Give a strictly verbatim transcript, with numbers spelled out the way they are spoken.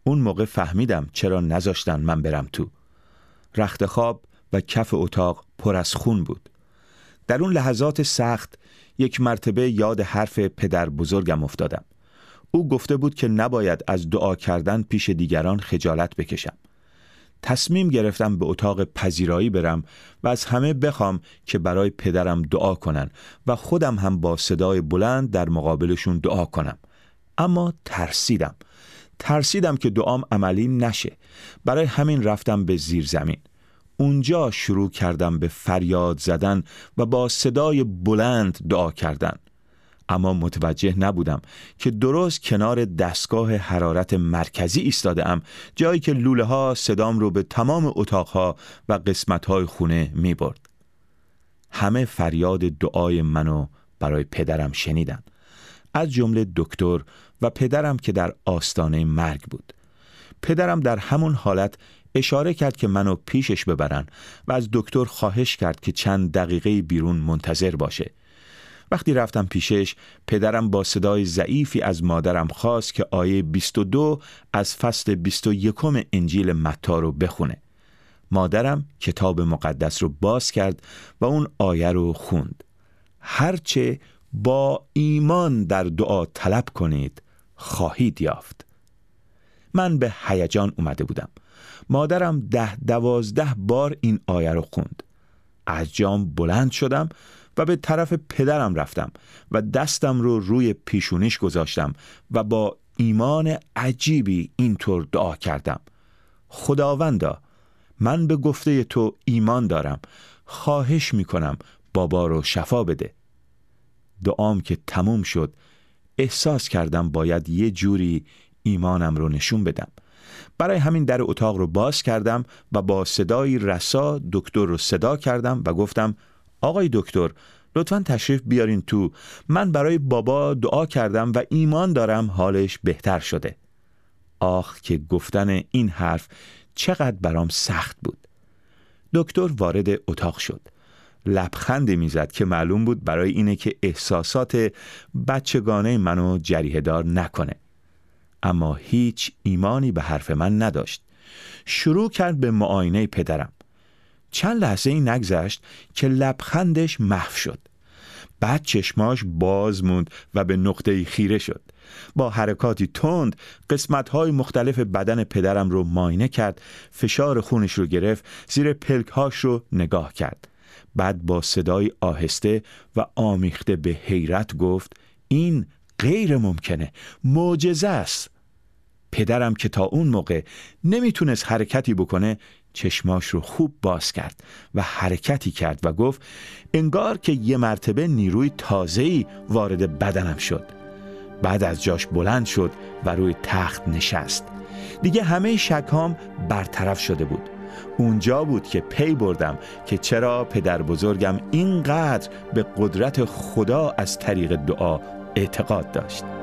اون موقع فهمیدم چرا نذاشتن من برم تو. رخت خواب و کف اتاق پر از خون بود. در اون لحظات سخت یک مرتبه یاد حرف پدر بزرگم افتادم. او گفته بود که نباید از دعا کردن پیش دیگران خجالت بکشم. تصمیم گرفتم به اتاق پذیرایی برم و از همه بخوام که برای پدرم دعا کنن و خودم هم با صدای بلند در مقابلشون دعا کنم. اما ترسیدم. ترسیدم که دعام عملی نشه. برای همین رفتم به زیر زمین. اونجا شروع کردم به فریاد زدن و با صدای بلند دعا کردن. اما متوجه نبودم که درست کنار دستگاه حرارت مرکزی ایستاده ام، جایی که لوله ها صدام رو به تمام اتاقها و قسمت های خونه می برد. همه فریاد دعای منو برای پدرم شنیدن، از جمله دکتر و پدرم که در آستانه مرگ بود. پدرم در همون حالت اشاره کرد که منو پیشش ببرن و از دکتر خواهش کرد که چند دقیقه بیرون منتظر باشه. وقتی رفتم پیشش، پدرم با صدای ضعیفی از مادرم خواست که آیه بیست و دو از فصل بیست و یکم انجیل متی رو بخونه. مادرم کتاب مقدس رو باز کرد و اون آیه رو خوند. هرچه با ایمان در دعا طلب کنید خواهید یافت. من به هیجان اومده بودم. مادرم ده دوازده بار این آیه رو خوند. از جام بلند شدم و به طرف پدرم رفتم و دستم رو روی پیشونیش گذاشتم و با ایمان عجیبی اینطور دعا کردم: خداوندا، من به گفته تو ایمان دارم، خواهش میکنم بابا رو شفا بده. دعام که تموم شد، احساس کردم باید یه جوری ایمانم رو نشون بدم. برای همین در اتاق رو باز کردم و با صدای رسا دکتر رو صدا کردم و گفتم: آقای دکتر، لطفاً تشریف بیارین تو. من برای بابا دعا کردم و ایمان دارم حالش بهتر شده. آخ که گفتن این حرف چقدر برام سخت بود. دکتر وارد اتاق شد. لبخندی میزد که معلوم بود برای اینه که احساسات بچگانه منو جریحه دار نکنه. اما هیچ ایمانی به حرف من نداشت. شروع کرد به معاینه پدرم. چند لحظه این نگذشت که لبخندش محو شد. بعد چشماش باز موند و به نقطه‌ای خیره شد. با حرکاتی تند قسمت‌های مختلف بدن پدرم رو معاینه کرد، فشار خونش رو گرفت، زیر پلک‌هاش رو نگاه کرد. بعد با صدای آهسته و آمیخته به حیرت گفت: این غیر ممکنه، معجزه است. پدرم که تا اون موقع نمیتونست حرکتی بکنه، چشماش رو خوب باز کرد و حرکتی کرد و گفت: انگار که یه مرتبه نیروی تازه‌ای وارد بدنم شد. بعد از جاش بلند شد و روی تخت نشست. دیگه همه شکام برطرف شده بود. اونجا بود که پی بردم که چرا پدر بزرگم اینقدر به قدرت خدا از طریق دعا اعتقاد داشت.